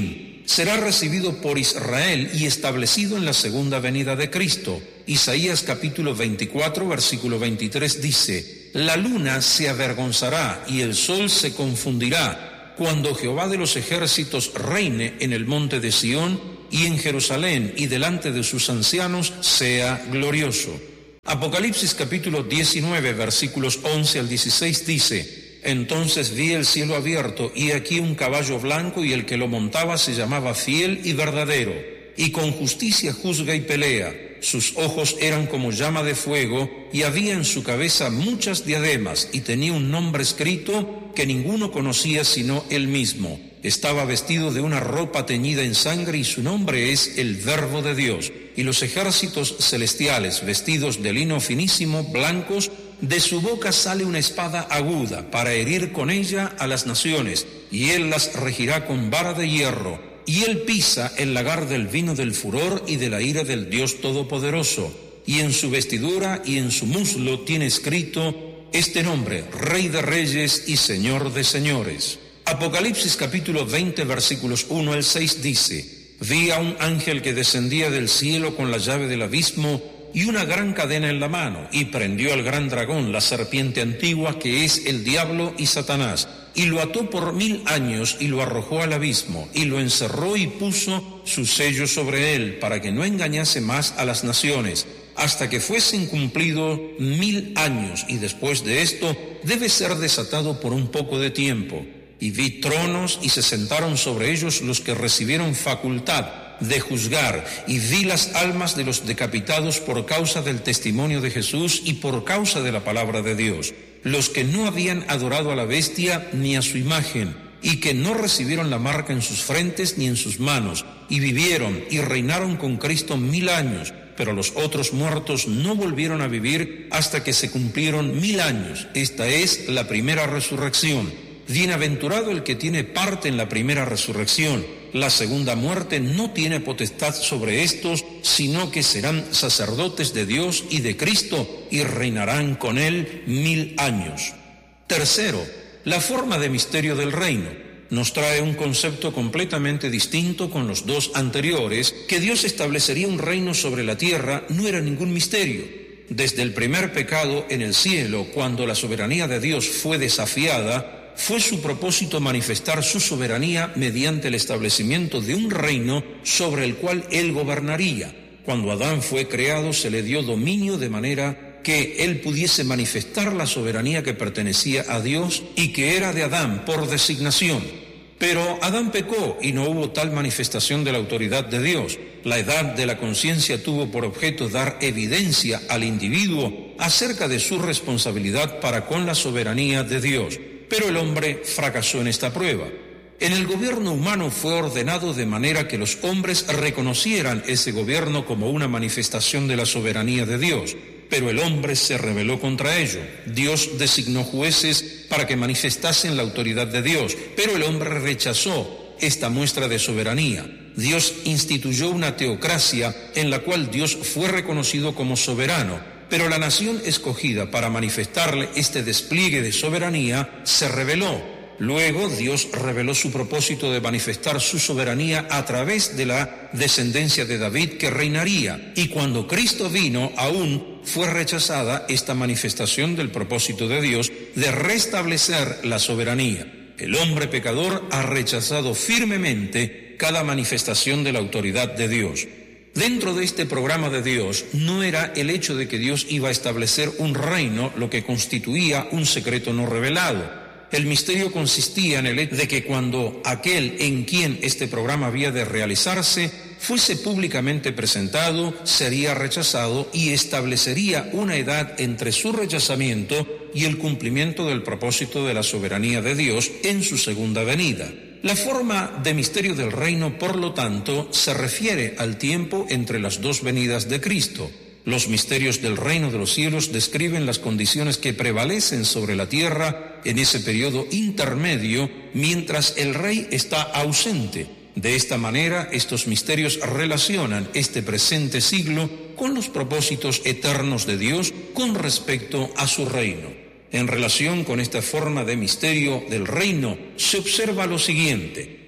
será recibido por Israel y establecido en la segunda venida de Cristo. Isaías capítulo veinticuatro, versículo veintitrés dice: la luna se avergonzará y el sol se confundirá cuando Jehová de los ejércitos reine en el monte de Sión y en Jerusalén, y delante de sus ancianos sea glorioso. Apocalipsis capítulo diecinueve, versículos once al dieciséis dice: entonces vi el cielo abierto, y aquí un caballo blanco, y el que lo montaba se llamaba Fiel y Verdadero, y con justicia juzga y pelea. Sus ojos eran como llama de fuego, y había en su cabeza muchas diademas, y tenía un nombre escrito que ninguno conocía sino él mismo. Estaba vestido de una ropa teñida en sangre, y su nombre es el Verbo de Dios. Y los ejércitos celestiales, vestidos de lino finísimo, blancos, de su boca sale una espada aguda, para herir con ella a las naciones, y él las regirá con vara de hierro. Y él pisa el lagar del vino del furor y de la ira del Dios Todopoderoso. Y en su vestidura y en su muslo tiene escrito este nombre: Rey de Reyes y Señor de Señores. Apocalipsis capítulo veinte, versículos uno al seis dice: vi a un ángel que descendía del cielo con la llave del abismo y una gran cadena en la mano, y prendió al gran dragón, la serpiente antigua, que es el diablo y Satanás, y lo ató por mil años y lo arrojó al abismo, y lo encerró y puso su sello sobre él, para que no engañase más a las naciones, hasta que fuesen cumplidos mil años, y después de esto debe ser desatado por un poco de tiempo. Y vi tronos, y se sentaron sobre ellos los que recibieron facultad de juzgar, y vi las almas de los decapitados por causa del testimonio de Jesús y por causa de la palabra de Dios, los que no habían adorado a la bestia ni a su imagen, y que no recibieron la marca en sus frentes ni en sus manos, y vivieron y reinaron con Cristo mil años. Pero los otros muertos no volvieron a vivir hasta que se cumplieron mil años. Esta es la primera resurrección. Bienaventurado el que tiene parte en la primera resurrección. La segunda muerte no tiene potestad sobre estos, sino que serán sacerdotes de Dios y de Cristo, y reinarán con él mil años. Tercero, la forma de misterio del reino. Nos trae un concepto completamente distinto con los dos anteriores. Que Dios establecería un reino sobre la tierra no era ningún misterio. Desde el primer pecado en el cielo, cuando la soberanía de Dios fue desafiada, fue su propósito manifestar su soberanía mediante el establecimiento de un reino sobre el cual él gobernaría. Cuando Adán fue creado, se le dio dominio de manera que él pudiese manifestar la soberanía que pertenecía a Dios y que era de Adán por designación. Pero Adán pecó y no hubo tal manifestación de la autoridad de Dios. La edad de la conciencia tuvo por objeto dar evidencia al individuo acerca de su responsabilidad para con la soberanía de Dios. Pero el hombre fracasó en esta prueba. En el gobierno humano fue ordenado de manera que los hombres reconocieran ese gobierno como una manifestación de la soberanía de Dios. Pero el hombre se rebeló contra ello. Dios designó jueces para que manifestasen la autoridad de Dios, pero el hombre rechazó esta muestra de soberanía. Dios instituyó una teocracia en la cual Dios fue reconocido como soberano, pero la nación escogida para manifestarle este despliegue de soberanía se rebeló. Luego Dios reveló su propósito de manifestar su soberanía a través de la descendencia de David que reinaría. Y cuando Cristo vino, aún fue rechazada esta manifestación del propósito de Dios de restablecer la soberanía. El hombre pecador ha rechazado firmemente cada manifestación de la autoridad de Dios. Dentro de este programa de Dios no era el hecho de que Dios iba a establecer un reino lo que constituía un secreto no revelado. El misterio consistía en el hecho de que cuando aquel en quien este programa había de realizarse fuese públicamente presentado, sería rechazado y establecería una edad entre su rechazamiento y el cumplimiento del propósito de la soberanía de Dios en su segunda venida. La forma de misterio del reino, por lo tanto, se refiere al tiempo entre las dos venidas de Cristo. Los misterios del reino de los cielos describen las condiciones que prevalecen sobre la tierra en ese periodo intermedio mientras el rey está ausente. De esta manera, estos misterios relacionan este presente siglo con los propósitos eternos de Dios con respecto a su reino. En relación con esta forma de misterio del reino, se observa lo siguiente.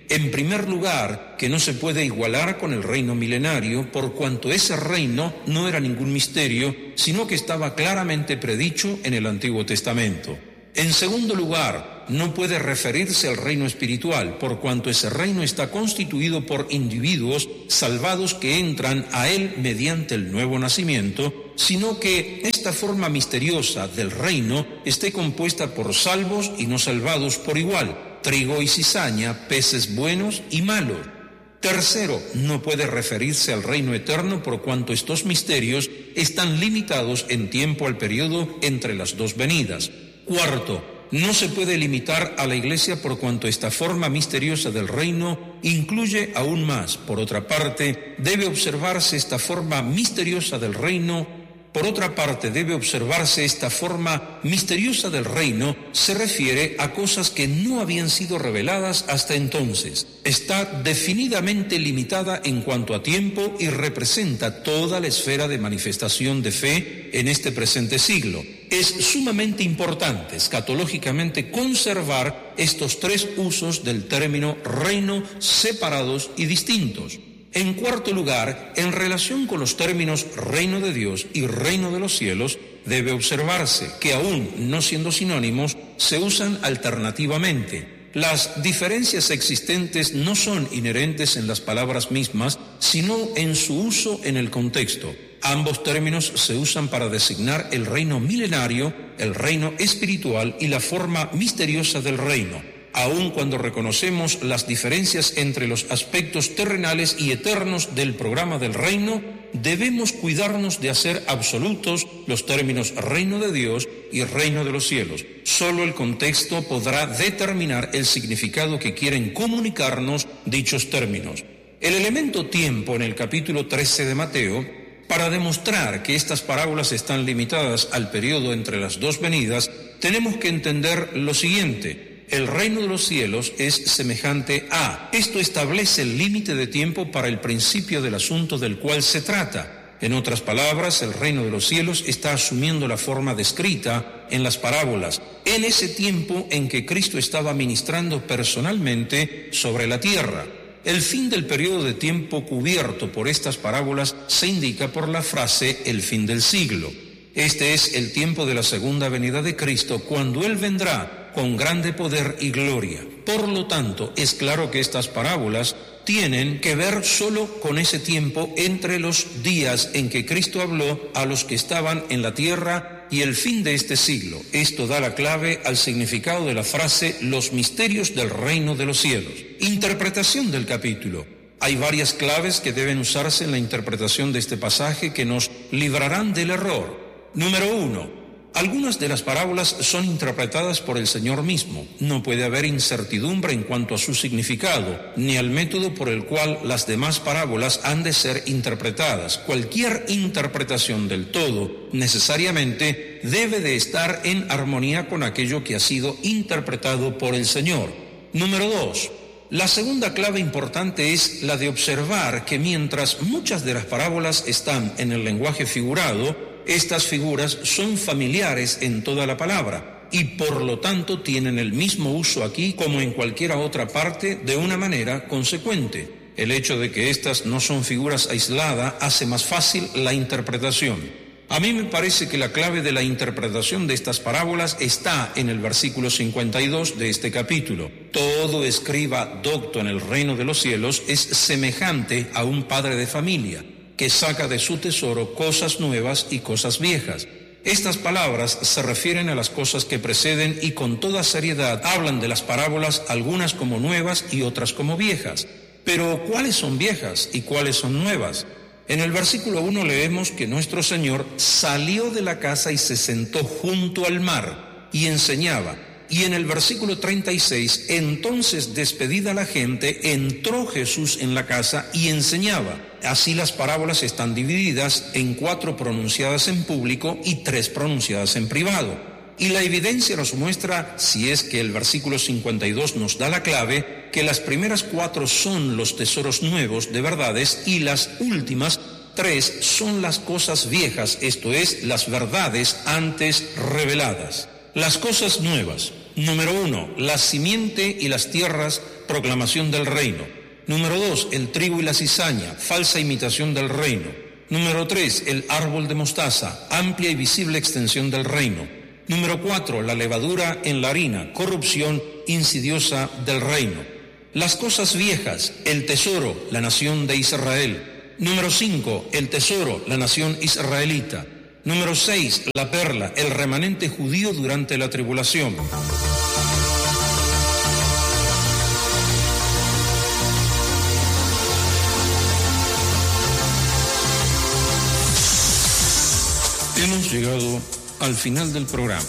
En primer lugar, que no se puede igualar con el reino milenario, por cuanto ese reino no era ningún misterio, sino que estaba claramente predicho en el Antiguo Testamento. En segundo lugar, no puede referirse al reino espiritual, por cuanto ese reino está constituido por individuos salvados que entran a él mediante el nuevo nacimiento, sino que esta forma misteriosa del reino esté compuesta por salvos y no salvados por igual, trigo y cizaña, peces buenos y malos. Tercero, no puede referirse al reino eterno por cuanto estos misterios están limitados en tiempo al periodo entre las dos venidas. Cuarto, no se puede limitar a la Iglesia por cuanto esta forma misteriosa del reino incluye aún más. Por otra parte, debe observarse esta forma misteriosa del reino Por otra parte, debe observarse esta forma misteriosa del reino, se refiere a cosas que no habían sido reveladas hasta entonces. Está definidamente limitada en cuanto a tiempo y representa toda la esfera de manifestación de fe en este presente siglo. Es sumamente importante escatológicamente conservar estos tres usos del término reino separados y distintos. En cuarto lugar, en relación con los términos reino de Dios y reino de los cielos, debe observarse que aún no siendo sinónimos, se usan alternativamente. Las diferencias existentes no son inherentes en las palabras mismas, sino en su uso en el contexto. Ambos términos se usan para designar el reino milenario, el reino espiritual y la forma misteriosa del reino. Aun cuando reconocemos las diferencias entre los aspectos terrenales y eternos del programa del reino, debemos cuidarnos de hacer absolutos los términos reino de Dios y reino de los cielos. Solo el contexto podrá determinar el significado que quieren comunicarnos dichos términos. El elemento tiempo en el capítulo trece de Mateo, para demostrar que estas parábolas están limitadas al periodo entre las dos venidas, tenemos que entender lo siguiente. El reino de los cielos es semejante a. Esto establece el límite de tiempo para el principio del asunto del cual se trata. En otras palabras, el reino de los cielos está asumiendo la forma descrita en las parábolas, en ese tiempo en que Cristo estaba ministrando personalmente sobre la tierra. El fin del periodo de tiempo cubierto por estas parábolas se indica por la frase el fin del siglo. Este es el tiempo de la segunda venida de Cristo, cuando Él vendrá con grande poder y gloria. Por lo tanto, es claro que estas parábolas tienen que ver solo con ese tiempo entre los días en que Cristo habló a los que estaban en la tierra y el fin de este siglo. Esto da la clave al significado de la frase los misterios del reino de los cielos. Interpretación del capítulo. Hay varias claves que deben usarse en la interpretación de este pasaje que nos librarán del error. Número uno. Algunas de las parábolas son interpretadas por el Señor mismo. No puede haber incertidumbre en cuanto a su significado, ni al método por el cual las demás parábolas han de ser interpretadas. Cualquier interpretación del todo, necesariamente, debe de estar en armonía con aquello que ha sido interpretado por el Señor. Número dos. La segunda clave importante es la de observar que mientras muchas de las parábolas están en el lenguaje figurado, estas figuras son familiares en toda la palabra y por lo tanto tienen el mismo uso aquí como en cualquier otra parte de una manera consecuente. El hecho de que estas no son figuras aisladas hace más fácil la interpretación. A mí me parece que la clave de la interpretación de estas parábolas está en el versículo cincuenta y dos de este capítulo. Todo escriba docto en el reino de los cielos es semejante a un padre de familia, que saca de su tesoro cosas nuevas y cosas viejas. Estas palabras se refieren a las cosas que preceden y con toda seriedad hablan de las parábolas, algunas como nuevas y otras como viejas. Pero ¿cuáles son viejas y cuáles son nuevas? En el versículo uno leemos que nuestro Señor salió de la casa y se sentó junto al mar y enseñaba. Y en el versículo treinta y seis, entonces despedida la gente, entró Jesús en la casa y enseñaba. Así las parábolas están divididas en cuatro pronunciadas en público y tres pronunciadas en privado. Y la evidencia nos muestra, si es que el versículo cincuenta y dos nos da la clave, que las primeras cuatro son los tesoros nuevos de verdades y las últimas tres son las cosas viejas, esto es, las verdades antes reveladas. Las cosas nuevas. Número uno, la simiente y las tierras, proclamación del reino. Número dos, el trigo y la cizaña, falsa imitación del reino. Número tres, el árbol de mostaza, amplia y visible extensión del reino. Número cuatro, la levadura en la harina, corrupción insidiosa del reino. Las cosas viejas, el tesoro, la nación de Israel. Número cinco, el tesoro, la nación israelita. Número seis, la perla, el remanente judío durante la tribulación. Hemos llegado al final del programa.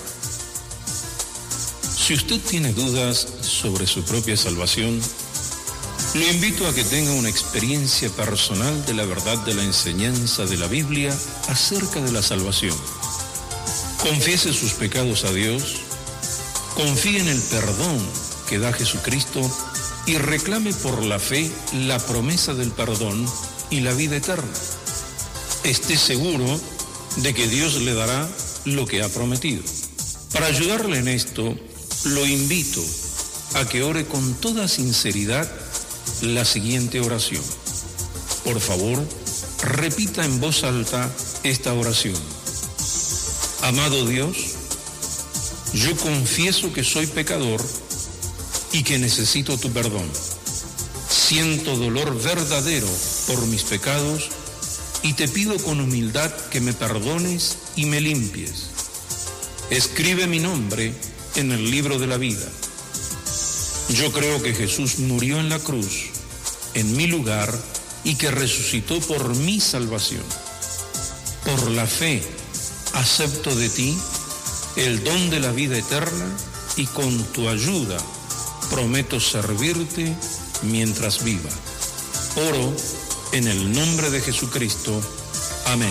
Si usted tiene dudas sobre su propia salvación, lo invito a que tenga una experiencia personal de la verdad de la enseñanza de la Biblia acerca de la salvación. Confiese sus pecados a Dios, confíe en el perdón que da Jesucristo y reclame por la fe la promesa del perdón y la vida eterna. Esté seguro de que Dios le dará lo que ha prometido. Para ayudarle en esto, lo invito a que ore con toda sinceridad la siguiente oración. Por favor, repita en voz alta esta oración. Amado Dios, yo confieso que soy pecador y que necesito tu perdón. Siento dolor verdadero por mis pecados y te pido con humildad que me perdones y me limpies. Escribe mi nombre en el libro de la vida. Yo creo que Jesús murió en la cruz, en mi lugar, y que resucitó por mi salvación. Por la fe, acepto de ti el don de la vida eterna y con tu ayuda prometo servirte mientras viva. Oro en el nombre de Jesucristo. Amén.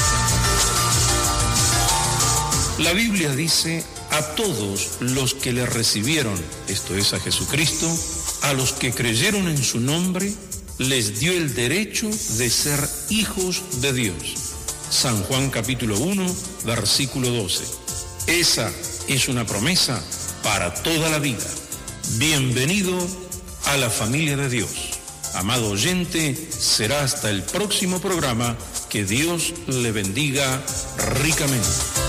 La Biblia dice: a todos los que le recibieron, esto es a Jesucristo, a los que creyeron en su nombre, les dio el derecho de ser hijos de Dios. San Juan capítulo uno, versículo doce. Esa es una promesa para toda la vida. Bienvenido a la familia de Dios. Amado oyente, será hasta el próximo programa. Que Dios le bendiga ricamente.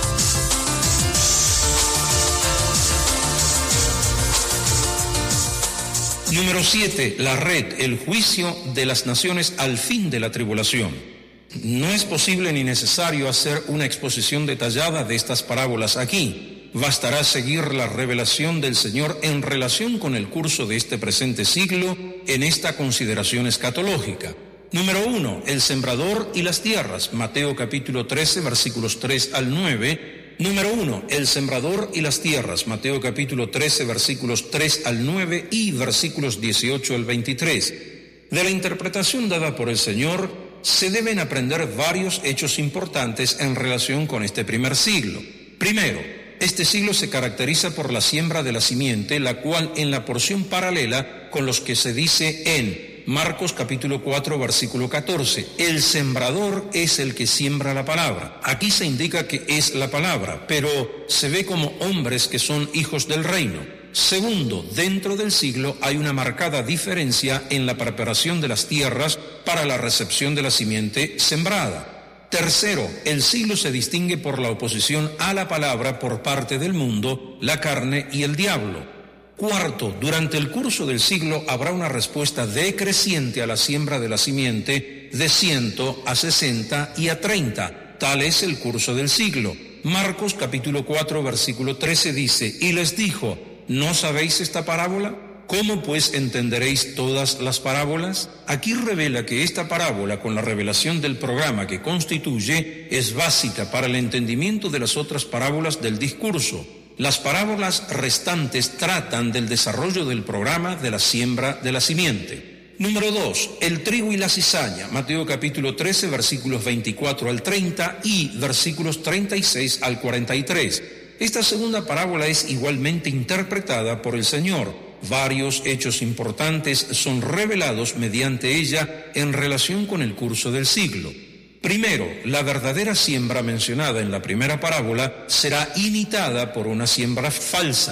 Número siete, la red, el juicio de las naciones al fin de la tribulación. No es posible ni necesario hacer una exposición detallada de estas parábolas aquí. Bastará seguir la revelación del Señor en relación con el curso de este presente siglo en esta consideración escatológica. Número uno, el sembrador y las tierras, Mateo capítulo trece, versículos tres al nueve. Número uno, el sembrador y las tierras, Mateo capítulo trece, versículos tres al nueve y versículos dieciocho al veintitrés. De la interpretación dada por el Señor, se deben aprender varios hechos importantes en relación con este primer siglo. Primero, este siglo se caracteriza por la siembra de la simiente, la cual en la porción paralela con los que se dice en Marcos capítulo cuatro, versículo catorce, el sembrador es el que siembra la palabra. Aquí se indica que es la palabra, pero se ve como hombres que son hijos del reino. Segundo, dentro del siglo hay una marcada diferencia en la preparación de las tierras para la recepción de la simiente sembrada. Tercero, el siglo se distingue por la oposición a la palabra por parte del mundo, la carne y el diablo. Cuarto, durante el curso del siglo habrá una respuesta decreciente a la siembra de la simiente de ciento a sesenta y a treinta. Tal es el curso del siglo. Marcos capítulo cuatro, versículo trece dice, y les dijo, ¿no sabéis esta parábola? ¿Cómo pues entenderéis todas las parábolas? Aquí revela que esta parábola, con la revelación del programa que constituye, es básica para el entendimiento de las otras parábolas del discurso. Las parábolas restantes tratan del desarrollo del programa de la siembra de la simiente. Número dos, el trigo y la cizaña, Mateo capítulo trece, versículos veinticuatro al treinta y versículos treinta y seis al cuarenta y tres. Esta segunda parábola es igualmente interpretada por el Señor. Varios hechos importantes son revelados mediante ella en relación con el curso del siglo. Primero, la verdadera siembra mencionada en la primera parábola será imitada por una siembra falsa.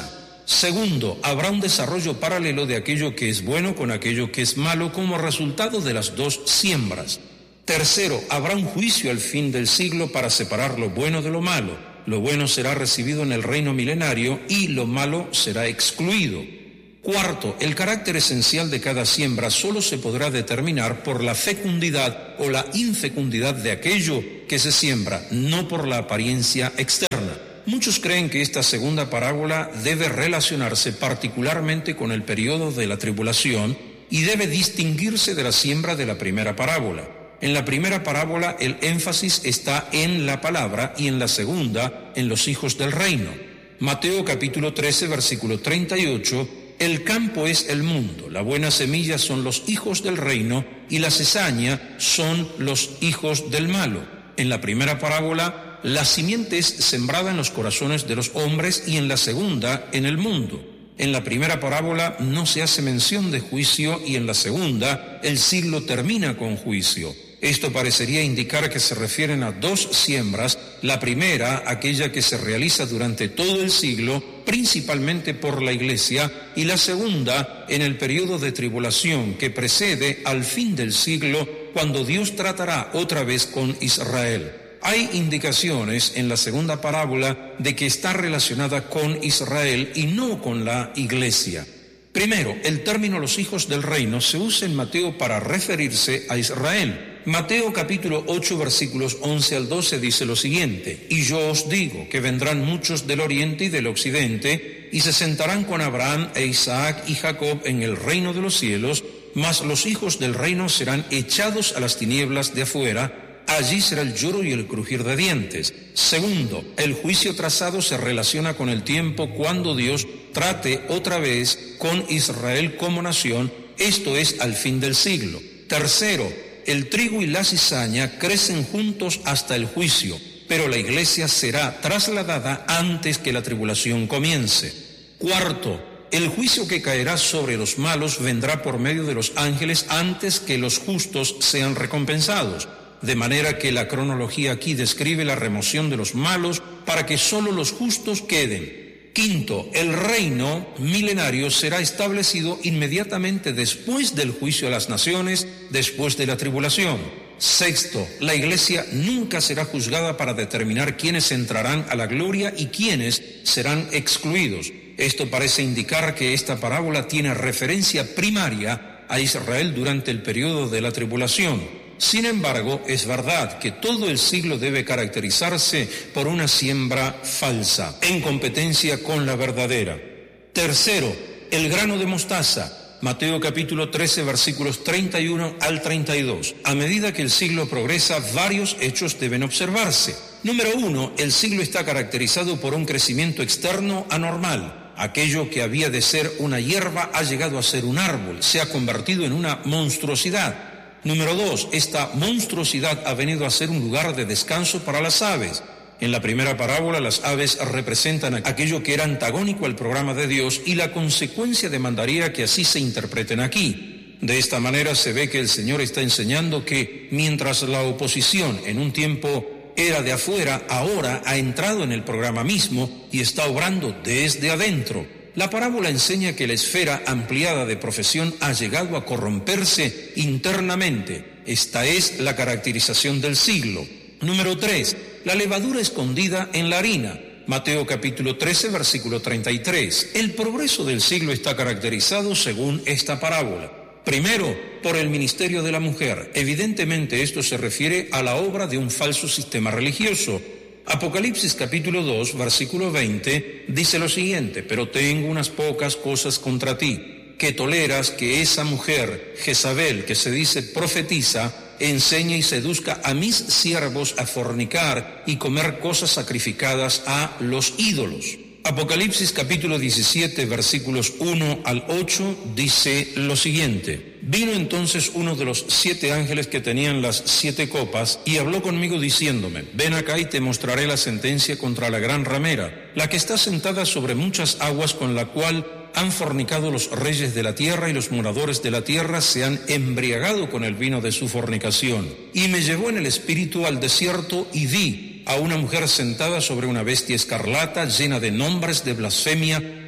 Segundo, habrá un desarrollo paralelo de aquello que es bueno con aquello que es malo como resultado de las dos siembras. Tercero, habrá un juicio al fin del siglo para separar lo bueno de lo malo. Lo bueno será recibido en el reino milenario y lo malo será excluido. Cuarto, el carácter esencial de cada siembra solo se podrá determinar por la fecundidad o la infecundidad de aquello que se siembra, no por la apariencia externa. Muchos creen que esta segunda parábola debe relacionarse particularmente con el periodo de la tribulación y debe distinguirse de la siembra de la primera parábola. En la primera parábola el énfasis está en la palabra y en la segunda en los hijos del reino. Mateo capítulo trece, versículo treinta y ocho, el campo es el mundo, la buena semilla son los hijos del reino y la cizaña son los hijos del malo. En la primera parábola, la simiente es sembrada en los corazones de los hombres y en la segunda, en el mundo. En la primera parábola no se hace mención de juicio y en la segunda, el siglo termina con juicio. Esto parecería indicar que se refieren a dos siembras, la primera, aquella que se realiza durante todo el siglo, principalmente por la Iglesia, y la segunda, en el periodo de tribulación que precede al fin del siglo, cuando Dios tratará otra vez con Israel. Hay indicaciones en la segunda parábola de que está relacionada con Israel y no con la Iglesia. Primero, el término los hijos del reino se usa en Mateo para referirse a Israel. Mateo capítulo ocho versículos once al doce dice lo siguiente: y yo os digo que vendrán muchos del oriente y del occidente y se sentarán con Abraham e Isaac y Jacob en el reino de los cielos, mas los hijos del reino serán echados a las tinieblas de afuera. Allí será el lloro y el crujir de dientes. Segundo, el juicio trazado se relaciona con el tiempo cuando Dios trate otra vez con Israel como nación, esto es al fin del siglo. Tercero, el trigo y la cizaña crecen juntos hasta el juicio, pero la iglesia será trasladada antes que la tribulación comience. Cuarto, el juicio que caerá sobre los malos vendrá por medio de los ángeles antes que los justos sean recompensados. De manera que la cronología aquí describe la remoción de los malos para que solo los justos queden. Quinto, el reino milenario será establecido inmediatamente después del juicio a las naciones, después de la tribulación. Sexto, la iglesia nunca será juzgada para determinar quiénes entrarán a la gloria y quiénes serán excluidos. Esto parece indicar que esta parábola tiene referencia primaria a Israel durante el periodo de la tribulación. Sin embargo, es verdad que todo el siglo debe caracterizarse por una siembra falsa, en competencia con la verdadera. Tercero, el grano de mostaza. Mateo capítulo trece, versículos treinta y uno al treinta y dos. A medida que el siglo progresa, varios hechos deben observarse. Número uno, el siglo está caracterizado por un crecimiento externo anormal. Aquello que había de ser una hierba ha llegado a ser un árbol, se ha convertido en una monstruosidad. Número dos, esta monstruosidad ha venido a ser un lugar de descanso para las aves. En la primera parábola, las aves representan aquello que era antagónico al programa de Dios y la consecuencia demandaría que así se interpreten aquí. De esta manera se ve que el Señor está enseñando que mientras la oposición en un tiempo era de afuera, ahora ha entrado en el programa mismo y está obrando desde adentro. La parábola enseña que la esfera ampliada de profesión ha llegado a corromperse internamente. Esta es la caracterización del siglo. Número tres, la levadura escondida en la harina. Mateo capítulo trece, versículo treinta y tres. El progreso del siglo está caracterizado según esta parábola. Primero, por el ministerio de la mujer. Evidentemente esto se refiere a la obra de un falso sistema religioso. Apocalipsis capítulo dos, versículo veinte, dice lo siguiente: pero tengo unas pocas cosas contra ti, que toleras que esa mujer, Jezabel, que se dice profetiza, enseñe y seduzca a mis siervos a fornicar y comer cosas sacrificadas a los ídolos. Apocalipsis capítulo diecisiete, versículos uno al ocho, dice lo siguiente: vino entonces uno de los siete ángeles que tenían las siete copas y habló conmigo diciéndome: ven acá y te mostraré la sentencia contra la gran ramera, la que está sentada sobre muchas aguas, con la cual han fornicado los reyes de la tierra, y los moradores de la tierra se han embriagado con el vino de su fornicación. Y me llevó en el espíritu al desierto y vi a una mujer sentada sobre una bestia escarlata llena de nombres de blasfemia,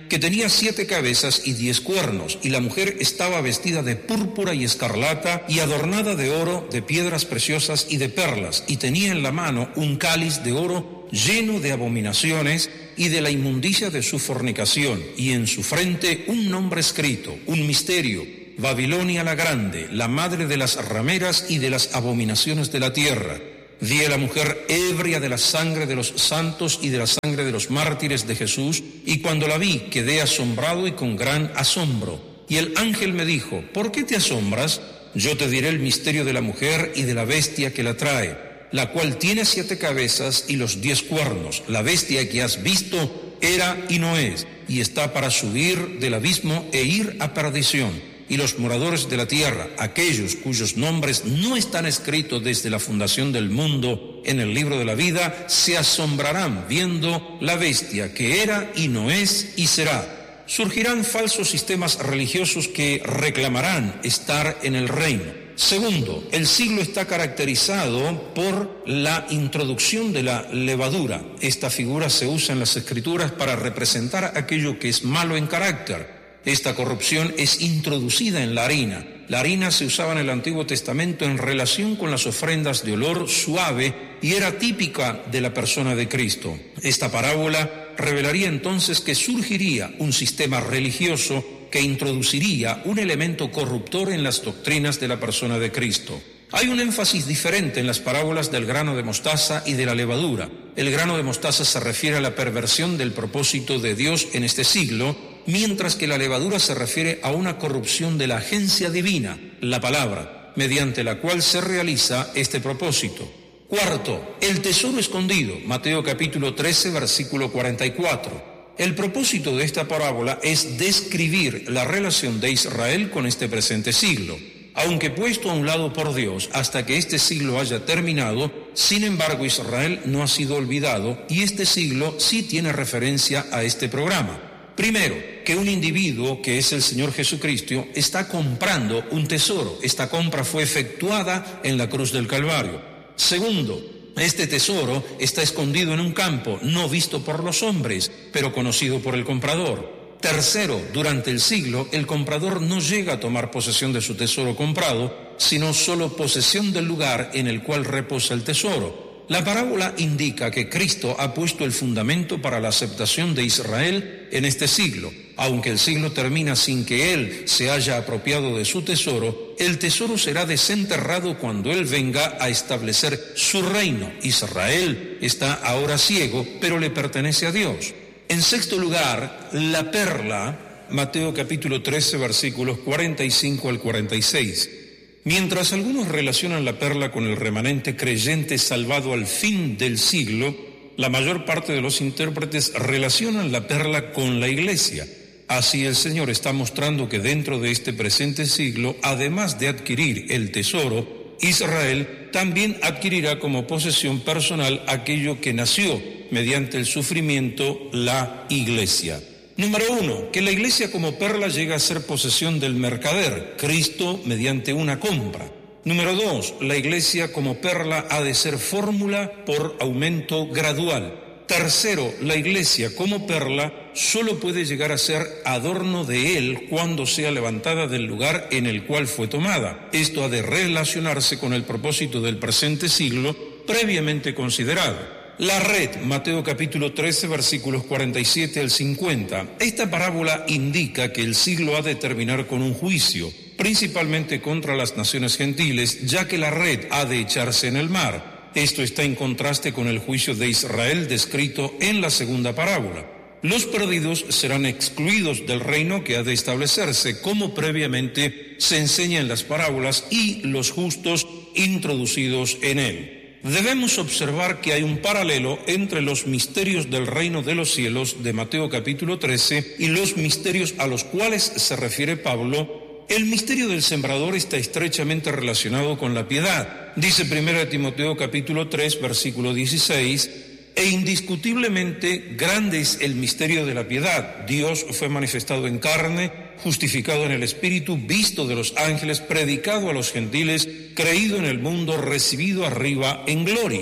que tenía siete cabezas y diez cuernos, y la mujer estaba vestida de púrpura y escarlata, y adornada de oro, de piedras preciosas y de perlas, y tenía en la mano un cáliz de oro lleno de abominaciones y de la inmundicia de su fornicación, y en su frente un nombre escrito, un misterio: Babilonia la Grande, la madre de las rameras y de las abominaciones de la tierra. Vi a la mujer ebria de la sangre de los santos y de la sangre de los mártires de Jesús, y cuando la vi quedé asombrado y con gran asombro. Y el ángel me dijo: ¿por qué te asombras? Yo te diré el misterio de la mujer y de la bestia que la trae, la cual tiene siete cabezas y los diez cuernos. La bestia que has visto era y no es, y está para subir del abismo e ir a perdición. Y los moradores de la tierra, aquellos cuyos nombres no están escritos desde la fundación del mundo en el libro de la vida, se asombrarán viendo la bestia que era y no es y será. Surgirán falsos sistemas religiosos que reclamarán estar en el reino. Segundo, el siglo está caracterizado por la introducción de la levadura. Esta figura se usa en las Escrituras para representar aquello que es malo en carácter. Esta corrupción es introducida en la harina. La harina se usaba en el Antiguo Testamento en relación con las ofrendas de olor suave y era típica de la persona de Cristo. Esta parábola revelaría entonces que surgiría un sistema religioso que introduciría un elemento corruptor en las doctrinas de la persona de Cristo. Hay un énfasis diferente en las parábolas del grano de mostaza y de la levadura. El grano de mostaza se refiere a la perversión del propósito de Dios en este siglo, mientras que la levadura se refiere a una corrupción de la agencia divina, la palabra, mediante la cual se realiza este propósito. Cuarto, el tesoro escondido, Mateo capítulo trece, versículo cuarenta y cuatro. El propósito de esta parábola es describir la relación de Israel con este presente siglo. Aunque puesto a un lado por Dios hasta que este siglo haya terminado, sin embargo Israel no ha sido olvidado y este siglo sí tiene referencia a este programa. Primero, que un individuo, que es el Señor Jesucristo, está comprando un tesoro. Esta compra fue efectuada en la cruz del Calvario. Segundo, este tesoro está escondido en un campo, no visto por los hombres, pero conocido por el comprador. Tercero, durante el siglo, el comprador no llega a tomar posesión de su tesoro comprado, sino solo posesión del lugar en el cual reposa el tesoro. La parábola indica que Cristo ha puesto el fundamento para la aceptación de Israel en este siglo. Aunque el siglo termina sin que Él se haya apropiado de su tesoro, el tesoro será desenterrado cuando Él venga a establecer su reino. Israel está ahora ciego, pero le pertenece a Dios. En sexto lugar, la perla, Mateo capítulo trece, versículos cuarenta y cinco al cuarenta y seis. Mientras algunos relacionan la perla con el remanente creyente salvado al fin del siglo, la mayor parte de los intérpretes relacionan la perla con la iglesia. Así el Señor está mostrando que dentro de este presente siglo, además de adquirir el tesoro, Israel también adquirirá como posesión personal aquello que nació mediante el sufrimiento, la iglesia. Número uno, que la iglesia como perla llega a ser posesión del mercader, Cristo, mediante una compra. Número dos, la iglesia como perla ha de ser fórmula por aumento gradual. Tercero, la iglesia como perla solo puede llegar a ser adorno de él cuando sea levantada del lugar en el cual fue tomada. Esto ha de relacionarse con el propósito del presente siglo previamente considerado. La red, Mateo capítulo trece, versículos cuarenta y siete al cincuenta. Esta parábola indica que el siglo ha de terminar con un juicio, principalmente contra las naciones gentiles, ya que la red ha de echarse en el mar. Esto está en contraste con el juicio de Israel descrito en la segunda parábola. Los perdidos serán excluidos del reino que ha de establecerse, como previamente se enseña en las parábolas, y los justos introducidos en él. Debemos observar que hay un paralelo entre los misterios del reino de los cielos de Mateo capítulo trece y los misterios a los cuales se refiere Pablo. El misterio del sembrador está estrechamente relacionado con la piedad. Dice primera de Timoteo capítulo tres, versículo dieciséis, e indiscutiblemente grande es el misterio de la piedad. Dios fue manifestado en carne, justificado en el Espíritu, visto de los ángeles, predicado a los gentiles, creído en el mundo, recibido arriba en gloria.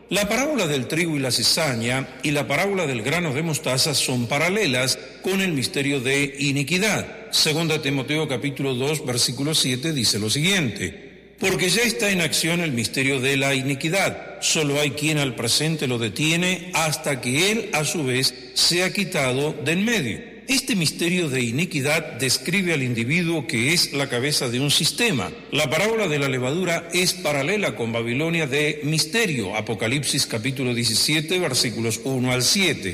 La parábola del trigo y la cizaña y la parábola del grano de mostaza son paralelas con el misterio de iniquidad. Segunda Timoteo capítulo dos, versículo siete dice lo siguiente: porque ya está en acción el misterio de la iniquidad. Solo hay quien al presente lo detiene hasta que él, a su vez, sea quitado de en medio. Este misterio de iniquidad describe al individuo que es la cabeza de un sistema. La parábola de la levadura es paralela con Babilonia de misterio, Apocalipsis capítulo diecisiete, versículos uno al siete.